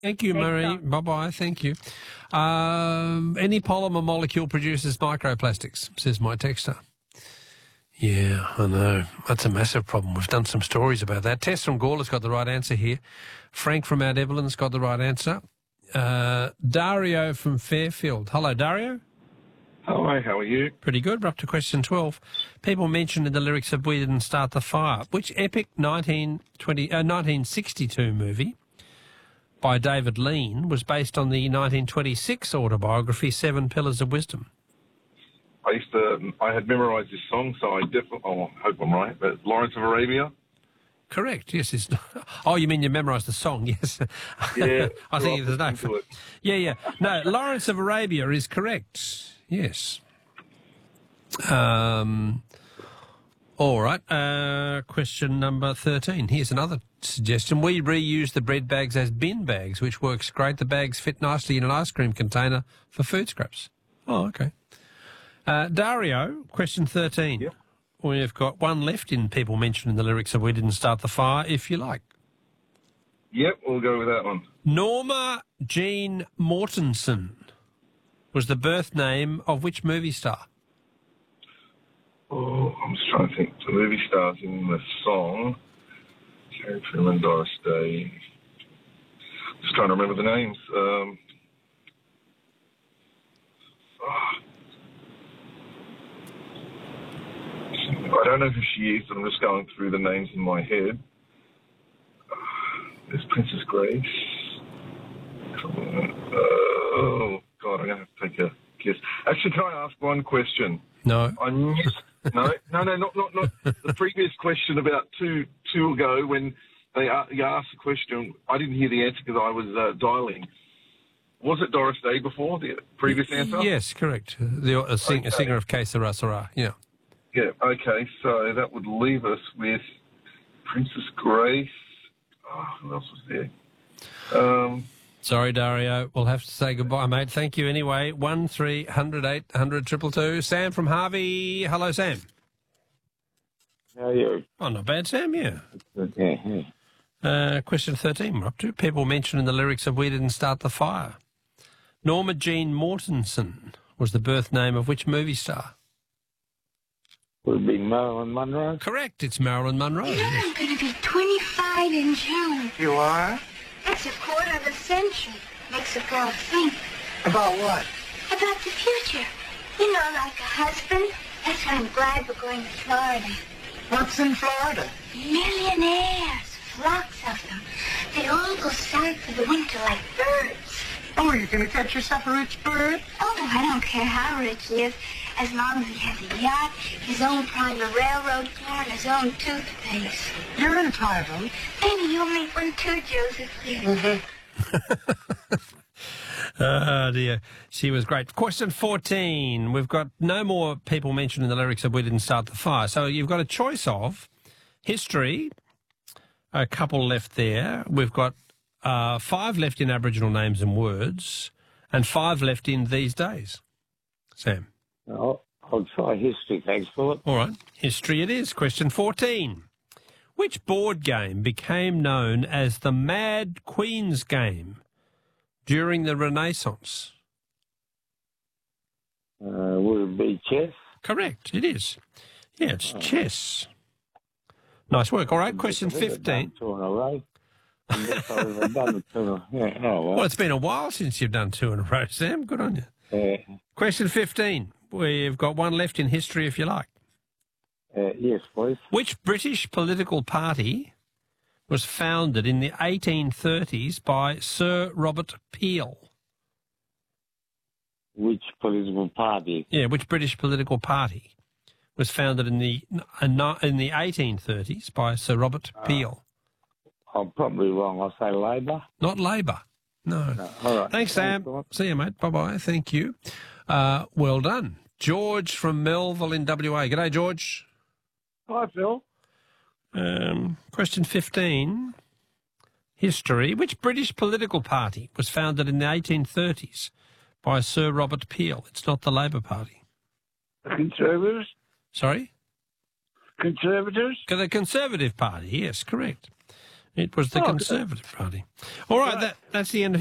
Thank you, Marie. Bye-bye. Thank you. Any polymer molecule produces microplastics, says my texter. Yeah, I know. That's a massive problem. We've done some stories about that. Tess from Gawler's got the right answer here. Frank from Mount Evelyn's got the right answer. Dario from Fairfield. Hello, Dario. Hi, how are you? Pretty good. We're up to question 12. People mentioned in the lyrics of We Didn't Start the Fire. Which epic 1962 movie by David Lean was based on the 1926 autobiography Seven Pillars of Wisdom? I had memorised this song, so I hope I'm right, but Lawrence of Arabia? Correct, yes. Oh, you mean you memorised the song, yes. Yeah. I think there's no... Yeah. No, Lawrence of Arabia is correct. Yes. All right. Question number 13. Here's another suggestion. We reuse the bread bags as bin bags, which works great. The bags fit nicely in an ice cream container for food scraps. Oh, okay. Dario, question 13. Yep. We've got one left in people mentioned in the lyrics of We Didn't Start the Fire, if you like. Yep, we'll go with that one. Norma Jean Mortensen was the birth name of which movie star? Oh, I'm just trying to think. The movie stars in the song. Terry Truman, Doris Day. Just trying to remember the names. I don't know who she is, but I'm just going through the names in my head. There's Princess Grace. Oh, God, I'm going to have to take a guess. Actually, can I ask one question? No. No, not the previous question about two ago when you asked the question. I didn't hear the answer because I was dialing. Was it Doris Day before the previous answer? Yes, correct. A singer of Que Sera Sera, yeah. Yeah, okay, so that would leave us with Princess Grace. Oh, who else was there? Sorry, Dario. We'll have to say goodbye, mate. Thank you anyway. 1300 800 222. Sam from Harvey. Hello, Sam. How are you? Oh, not bad, Sam, yeah. Yeah. Question 13 we're up to. People mentioned in the lyrics of We Didn't Start the Fire. Norma Jean Mortensen was the birth name of which movie star? Would it be Marilyn Monroe? Correct. It's Marilyn Monroe. Yeah, I'm going to be 25 in June. You are? That's a quarter of a century. Makes a girl think. About what? About the future. You know, like a husband. That's why I'm glad we're going to Florida. What's in Florida? Millionaires. Flocks of them. They all go south for the winter like birds. Oh, you're going to catch yourself a rich bird? Oh, I don't care how rich he is, as long as he has a yacht, his own private railroad car, and his own toothpaste. You're entitled. Maybe you'll meet one too, Josephine. Oh, dear. She was great. Question 14. We've got no more people mentioned in the lyrics of We Didn't Start the Fire. So you've got a choice of history, a couple left there. We've got 5 left in Aboriginal names and words, and 5 left in these days. Sam? I'll try history, thanks, Philip. All right. History it is. Question 14. Which board game became known as the Mad Queen's Game during the Renaissance? Would it be chess? Correct, it is. Yeah, it's chess. Nice work. All right, question 15. Two in a row. Well, it's been a while since you've done 2 in a row, Sam. Good on you. Question 15. We've got one left in history, if you like. Yes, please. Which British political party was founded in the 1830s by Sir Robert Peel? Which political party? Yeah, which British political party was founded in the 1830s by Sir Robert Peel? I'm probably wrong. I'll say Labor. Not Labor. No. All right. Thanks, Sam. See you, mate. Bye-bye. Thank you. Well done. George from Melville in WA. G'day, George. Hi, Phil. Question 15. History. Which British political party was founded in the 1830s by Sir Robert Peel? It's not the Labor Party. Conservatives? Sorry? Conservatives? The Conservative Party, yes, correct. It was the Conservative Party. All right, that's the end of